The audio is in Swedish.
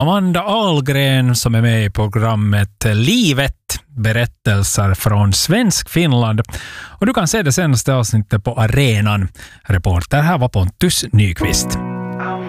Amanda Ahlgren som är med i programmet Livet, berättelser från svensk Finland. Och du kan se det senaste avsnittet på arenan. Reporter här var Pontus Nyqvist.